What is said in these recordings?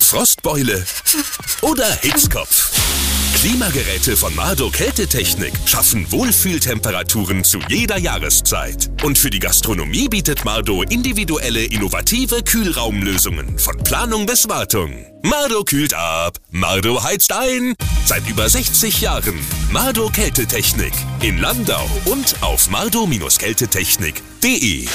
Frostbeule oder Hitzkopf? Klimageräte von Mardo Kältetechnik schaffen Wohlfühltemperaturen zu jeder Jahreszeit. Und für die Gastronomie bietet Mardo individuelle, innovative Kühlraumlösungen von Planung bis Wartung. Mardo kühlt ab, Mardo heizt ein. Seit über 60 Jahren Mardo Kältetechnik in Landau und auf mardo-kältetechnik.de.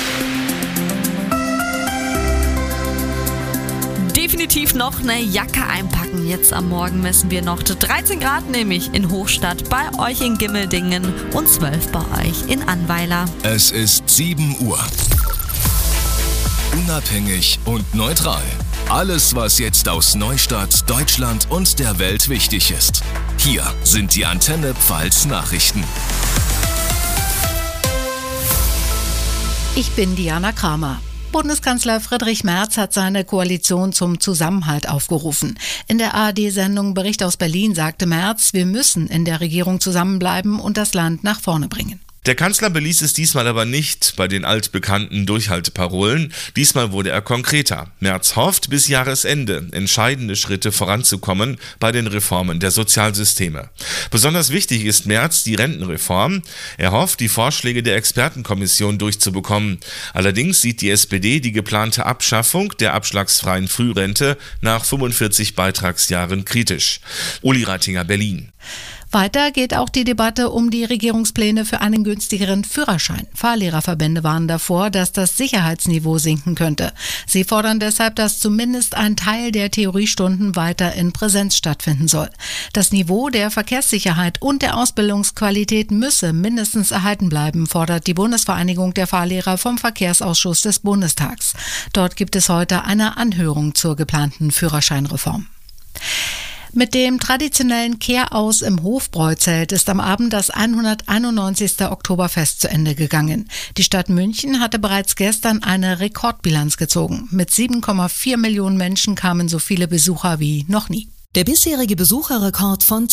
Definitiv noch eine Jacke einpacken. Jetzt am Morgen messen wir noch 13 Grad, nämlich in Hochstadt, bei euch in Gimmeldingen und 12 bei euch in Annweiler. Es ist 7 Uhr. Unabhängig und neutral. Alles, was jetzt aus Neustadt, Deutschland und der Welt wichtig ist. Hier sind die Antenne Pfalz Nachrichten. Ich bin Diana Kramer. Bundeskanzler Friedrich Merz hat seine Koalition zum Zusammenhalt aufgerufen. In der ARD-Sendung Bericht aus Berlin sagte Merz, wir müssen in der Regierung zusammenbleiben und das Land nach vorne bringen. Der Kanzler beließ es diesmal aber nicht bei den altbekannten Durchhalteparolen. Diesmal wurde er konkreter. Merz hofft, bis Jahresende entscheidende Schritte voranzukommen bei den Reformen der Sozialsysteme. Besonders wichtig ist Merz die Rentenreform. Er hofft, die Vorschläge der Expertenkommission durchzubekommen. Allerdings sieht die SPD die geplante Abschaffung der abschlagsfreien Frührente nach 45 Beitragsjahren kritisch. Uli Rattinger, Berlin. Weiter geht auch die Debatte um die Regierungspläne für einen günstigeren Führerschein. Fahrlehrerverbände warnen davor, dass das Sicherheitsniveau sinken könnte. Sie fordern deshalb, dass zumindest ein Teil der Theoriestunden weiter in Präsenz stattfinden soll. Das Niveau der Verkehrssicherheit und der Ausbildungsqualität müsse mindestens erhalten bleiben, fordert die Bundesvereinigung der Fahrlehrer vom Verkehrsausschuss des Bundestags. Dort gibt es heute eine Anhörung zur geplanten Führerscheinreform. Mit dem traditionellen Kehraus im Hofbräuzelt ist am Abend das 191. Oktoberfest zu Ende gegangen. Die Stadt München hatte bereits gestern eine Rekordbilanz gezogen. Mit 7,4 Millionen Menschen kamen so viele Besucher wie noch nie. Der bisherige Besucherrekord von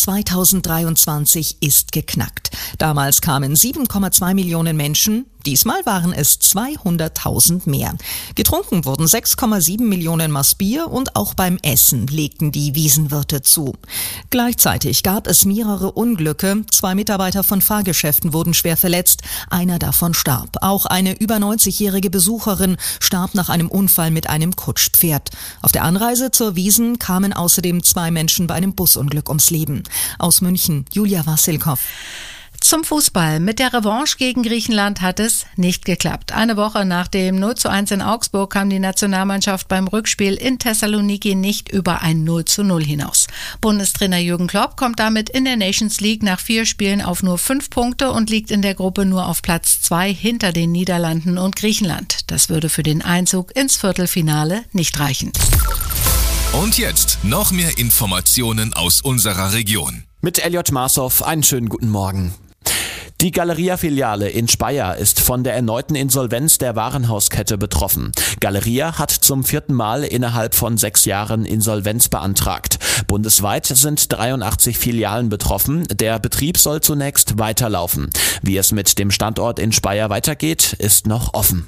2023 ist geknackt. Damals kamen 7,2 Millionen Menschen. Diesmal waren es 200.000 mehr. Getrunken wurden 6,7 Millionen Maß Bier und auch beim Essen legten die Wiesenwirte zu. Gleichzeitig gab es mehrere Unglücke. 2 Mitarbeiter von Fahrgeschäften wurden schwer verletzt. Einer davon starb. Auch eine über 90-jährige Besucherin starb nach einem Unfall mit einem Kutschpferd. Auf der Anreise zur Wiesn kamen außerdem 2 Menschen bei einem Busunglück ums Leben. Aus München, Julia Wassilkow. Zum Fußball. Mit der Revanche gegen Griechenland hat es nicht geklappt. Eine Woche nach dem 0:1 in Augsburg kam die Nationalmannschaft beim Rückspiel in Thessaloniki nicht über ein 0:0 hinaus. Bundestrainer Jürgen Klopp kommt damit in der Nations League nach 4 Spielen auf nur 5 Punkte und liegt in der Gruppe nur auf Platz 2 hinter den Niederlanden und Griechenland. Das würde für den Einzug ins Viertelfinale nicht reichen. Und jetzt noch mehr Informationen aus unserer Region. Mit Elliot Marsow, einen schönen guten Morgen. Die Galeria-Filiale in Speyer ist von der erneuten Insolvenz der Warenhauskette betroffen. Galeria hat zum 4. Mal innerhalb von 6 Jahren Insolvenz beantragt. Bundesweit sind 83 Filialen betroffen. Der Betrieb soll zunächst weiterlaufen. Wie es mit dem Standort in Speyer weitergeht, ist noch offen.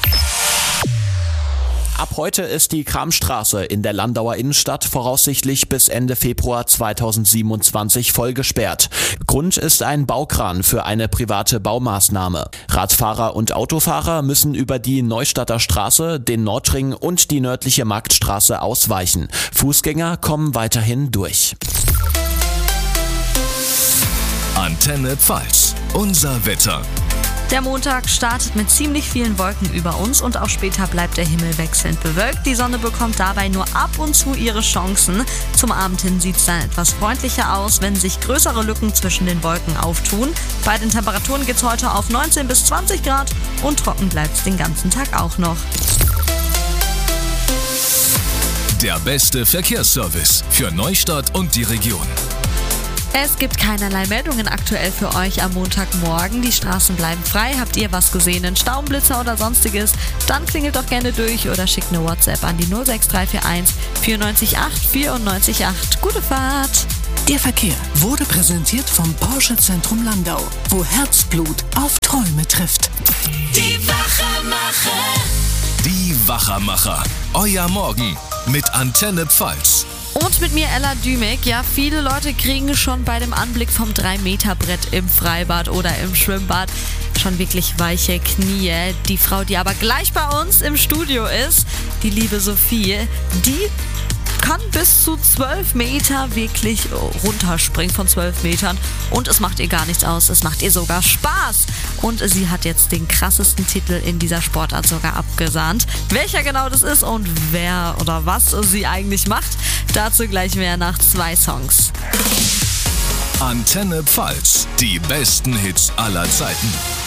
Ab heute ist die Kramstraße in der Landauer Innenstadt voraussichtlich bis Ende Februar 2027 voll gesperrt. Grund ist ein Baukran für eine private Baumaßnahme. Radfahrer und Autofahrer müssen über die Neustadter Straße, den Nordring und die nördliche Marktstraße ausweichen. Fußgänger kommen weiterhin durch. Antenne Pfalz, unser Wetter. Der Montag startet mit ziemlich vielen Wolken über uns und auch später bleibt der Himmel wechselnd bewölkt. Die Sonne bekommt dabei nur ab und zu ihre Chancen. Zum Abend hin sieht es dann etwas freundlicher aus, wenn sich größere Lücken zwischen den Wolken auftun. Bei den Temperaturen geht es heute auf 19 bis 20 Grad und trocken bleibt es den ganzen Tag auch noch. Der beste Verkehrsservice für Neustadt und die Region. Es gibt keinerlei Meldungen aktuell für euch am Montagmorgen. Die Straßen bleiben frei. Habt ihr was gesehen, einen Staublitzer oder sonstiges? Dann klingelt doch gerne durch oder schickt eine WhatsApp an die 06341 94 8 94 8. Gute Fahrt! Der Verkehr wurde präsentiert vom Porsche Zentrum Landau, wo Herzblut auf Träume trifft. Die Wachermacher. Die Wachermacher. Euer Morgen mit Antenne Pfalz. Und mit mir Ella Dümig. Ja, viele Leute kriegen schon bei dem Anblick vom 3-Meter-Brett im Freibad oder im Schwimmbad schon wirklich weiche Knie. Die Frau, die aber gleich bei uns im Studio ist, die liebe Sophie, die kann bis zu 12 Meter wirklich runterspringen, von 12 Metern. Und es macht ihr gar nichts aus, es macht ihr sogar Spaß. Und sie hat jetzt den krassesten Titel in dieser Sportart sogar abgesahnt. Welcher genau das ist und wer oder was sie eigentlich macht, dazu gleich mehr nach 2 Songs. Antenne Pfalz, die besten Hits aller Zeiten.